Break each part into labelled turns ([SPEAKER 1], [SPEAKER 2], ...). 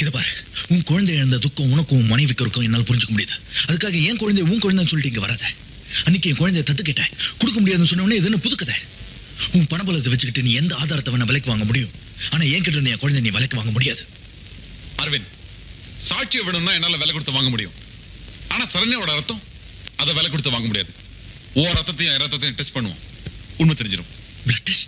[SPEAKER 1] இத பாரு, உன் குழந்தை இழந்த துக்கம் உனக்கும் உன் மனைவிக்கு இருக்கும் என்னால் புரிஞ்சுக்க முடியுது. அதுக்காக என் குழந்தை உன் குழந்தைன்னு சொல்லிட்டு இங்க வராத. அன்னைக்கு என் குழந்தைய தத்து கேட்டேன், கொடுக்க முடியாதுன்னு சொன்ன உடனே எதுன்னு புதுக்கதை. உன் பணபலத்தை வச்சுக்கிட்டு நீ எந்த ஆதாரத்தை வேணா விலைக்கு வாங்க முடியும், ஆனா என்கிட்ட இருந்து என் குழந்தை நீ விலைக்கு வாங்க முடியாது.
[SPEAKER 2] அரவிந்த், சாட்சியை வேணும்னா என்னால விலை கொடுத்து வாங்க முடியும். ஆனா சரண்யாவோட ரத்தம் அதை விலை கொடுத்து வாங்க முடியாது. ஓ ரத்தத்தையும் ரத்தத்தையும் டெஸ்ட் பண்ணுவோம், உண்மை தெரிஞ்சிடும்.
[SPEAKER 1] Blood test?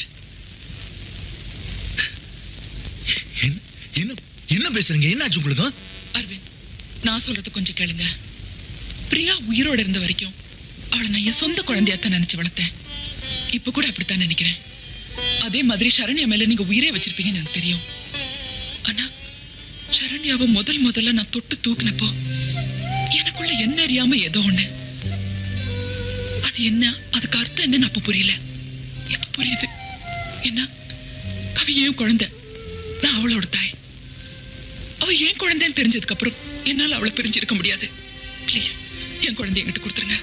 [SPEAKER 1] என்ன பேசுறீங்க? என்னாச்சு உங்களுக்கு?
[SPEAKER 3] அரவிந்த், நான் சொல்றது கொஞ்சம் கேளுங்க. பிரியா உயிரோட இருந்த வரைக்கும் அவளை நான் என் சொந்த குழந்தையாத்தான் நினைச்சு வளர்த்தேன். இப்ப கூட அப்படித்தான் நினைக்கிறேன். அதே மாதிரி சரண்யா மேல நீங்க உயிரே வச்சிருப்பீங்கன்னு எனக்கு தெரியும். ஆனா சரண்யாவை முதல்ல நான் தொட்டு தூக்கினப்போ எனக்குள்ள என்ன அறியாம ஏதோ ஒண்ணு. அது என்ன, அதுக்கு அர்த்தம் என்னன்னு அப்ப புரியல. இப்ப புரியுது. என்ன, அவ ஏன் குழந்தை, நான் அவளோட தாய். அவ ஏன் குழந்தைன்னு தெரிஞ்சதுக்கு அப்புறம் என்னால அவளை பிரிஞ்சிருக்க முடியாது. ப்ளீஸ் என் குழந்தை என்கிட்ட கொடுத்துருங்க.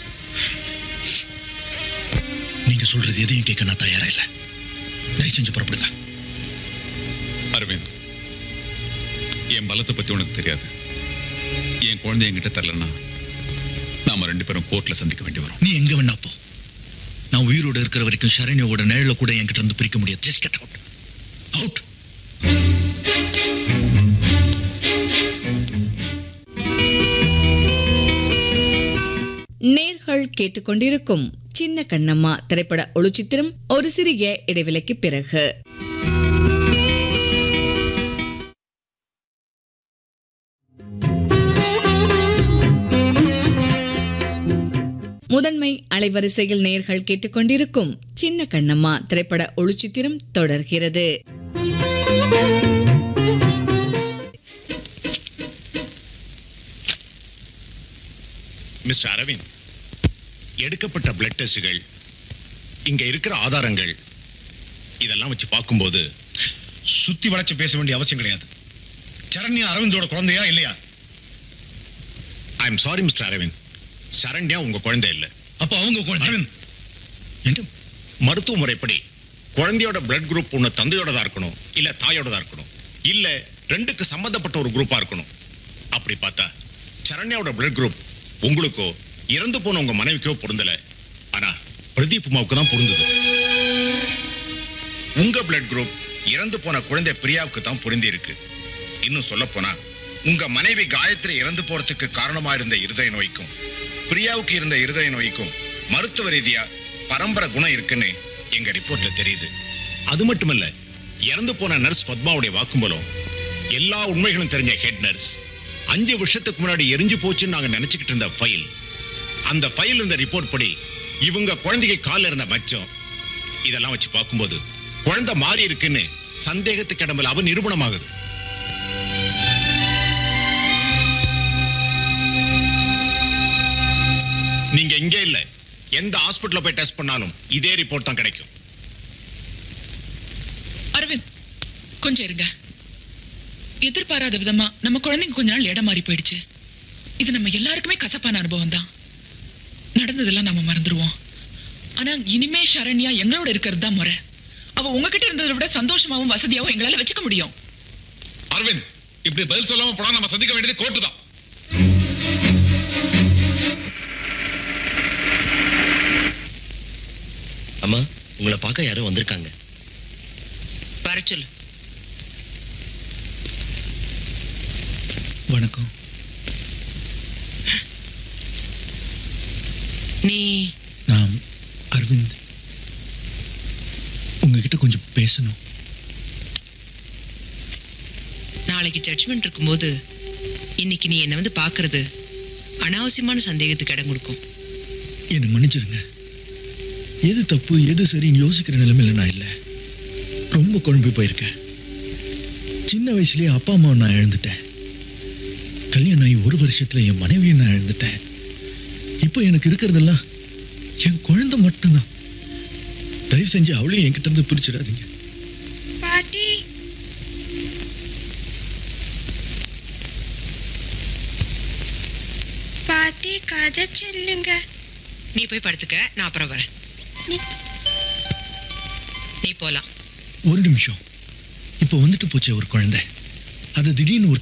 [SPEAKER 1] நீங்க சொல்றது எதையும் கேட்க நான் தயாரா இல்ல. தயவு செஞ்சு புறப்படுங்க.
[SPEAKER 2] அரவிந்த், என் பலத்தை பத்தி உனக்கு தெரியாது. என் குழந்தை என்கிட்ட தரலன்னா நாம 2 பேரும் கோர்ட்ல சந்திக்க வேண்டி வரும்.
[SPEAKER 1] நீ எங்க வேணா போ. நான் உயிரோட இருக்கிற வரைக்கும் சரண்யாவோட நிழல கூட என்கிட்ட இருந்து பிரிக்க முடியாது. Just get out. அவுட்.
[SPEAKER 4] நேர்கள் கேட்டுக்கொண்டிருக்கும் சின்ன கண்ணம்மா திரைப்பட ஒளிச்சித்திரம் ஒரு சிறிய இடைவெளிக்கு பிறகு. முதன்மை அலைவரிசையில் நேர்கள் கேட்டுக்கொண்டிருக்கும் சின்ன கண்ணம்மா திரைப்பட ஒளிச்சித்திரம் தொடர்கிறது.
[SPEAKER 5] மிஸ்டர் அரவிந்த், எடுக்கப்பட்ட பிளட் டெஸ்டுகள், இங்க இருக்கிற ஆதாரங்கள் இதெல்லாம் வச்சு பார்க்கும்போது
[SPEAKER 6] சுத்தி வளைச்சு பேச வேண்டிய அவசியம் கிடையாது. சரண்யா அரவிந்தோட குழந்தையா இல்லையா?
[SPEAKER 5] I am sorry mister Aravind, Saranya உங்க குழந்தை இல்லை.
[SPEAKER 1] அப்ப அவங்க குழந்தை.
[SPEAKER 5] அரவிந்த், மருத்துவ முறைப்படி குழந்தையோட பிளட் குரூப் ஒண்ணு தந்தையோடதா இருக்கணும், இல்ல தாயோடதா இருக்கணும், இல்ல 2க்கு சம்பந்தப்பட்ட ஒரு குரூப்பா இருக்கணும். அப்படி பார்த்தா சரண்யாவோட பிளட் குரூப் உங்களுக்கோ இறந்து போன உங்க மனைவிக்கோ பொருந்தல. ஆனா பிரதீப் உமாவுக்கு தான் பொருந்தது. உங்க பிளட் குரூப் இறந்து போன குழந்தை பிரியாவுக்கு தான் பொருந்தி இருக்கு. இன்னும் சொல்ல போனா உங்க மனைவி காயத்ரி இறந்து போறதுக்கு காரணமா இருந்த இருதய நோய்க்கும் பிரியாவுக்கு இருந்த இருதய நோய்க்கும் மருத்துவ ரீதியா பரம்பரை குணம் இருக்குன்னு எங்க ரிப்போர்ட்ல தெரியுது. அது மட்டுமல்ல, இறந்து போன நர்ஸ் பத்மாவுடைய வாக்குமூலம், எல்லா உண்மைகளும் தெரிஞ்ச ஹெட் நர்ஸ், 5 வருஷத்துக்கு முன்னாடி எரிஞ்சு போச்சுன்னு நாங்க நினைச்சுக்கிட்டு இருந்த ஃபைல், அந்த ஃபைல் இருந்த ரிப்போர்ட் படி இவங்க குழந்தைக்கு காலில் இருந்த மச்சம், இதெல்லாம் வச்சு பார்க்கும்போது குழந்தை மாறி இருக்குன்னு சந்தேகத்துக்கு இடமில்லாம நிரூபணமாகுது. நீங்க இங்கே இல்ல, எந்த ஹாஸ்பிடல்ல போய் டெஸ்ட் பண்ணாலும் இதே ரிப்போர்ட் தான் கிடைக்கும்.
[SPEAKER 3] அரவிந்த், கொஞ்சம் இருங்க. எதிர்பாராத விதமா நம்ம குழந்தைங்க கொஞ்ச நாள் இடம் மாறி போயிடுச்சு. இது நம்ம எல்லாருக்குமே கசப்பான அனுபவம் தான். நடந்ததெல்லாம் நாம மறந்துடுவோம். ஆனா இனிமே சரண்யா எங்களோட இருக்கிறது தான் முறை. அவ உங்ககிட்ட இருந்ததை விட சந்தோஷமாவும் வசதியாவும் எங்களால வச்சுக்க முடியும்.
[SPEAKER 2] அரவிந்த், இப்படி பதில் சொல்லாம போனா நம்ம சந்திக்க வேண்டியது கோர்ட்டு தான்.
[SPEAKER 7] அம்மா, உங்களை பார்க்க யாரோ வந்திருக்காங்க.
[SPEAKER 3] வர சொல்லு.
[SPEAKER 1] வணக்கம்.
[SPEAKER 3] நீ?
[SPEAKER 1] நான் அரவிந்த். உங்ககிட்ட கொஞ்சம் பேசணும்.
[SPEAKER 8] நாளைக்கு ஜட்ஜ்மெண்ட் இருக்கும்போது இன்னைக்கு நீ என்ன வந்து பார்க்கறது அனாவசியமான சந்தேகத்துக்கு இடம் கொடுக்கும்.
[SPEAKER 1] என்னை மன்னிச்சிருங்க. எது தப்பு எது சரின்னு யோசிக்கிற நிலைமையில நான் இல்லை. ரொம்ப குழம்பி போயிருக்கேன். சின்ன வயசுலயே அப்பா அம்மாவை நான் இழந்துட்டேன். கல்யாணம் ஆகி 1 வருஷத்துல என் மனைவியை நான் இழந்துட்டேன். இப்போ எனக்கு இருக்கிறதெல்லாம் என் குழந்தை மட்டும்தான். தயவு செஞ்சு அவளையும் என்கிட்ட இருந்து பிரிச்சிடாதீங்க.
[SPEAKER 9] பாட்டி, பாட்டி கதை சொல்லுங்க.
[SPEAKER 8] நீ போய் படுத்துக்க, நான் அப்புறம் வரேன். நீ போலாம்.
[SPEAKER 1] ஒரு நிமிஷம். இப்போ வந்துட்டு போச்சே ஒரு குழந்தை, அது திடீர்னு ஒரு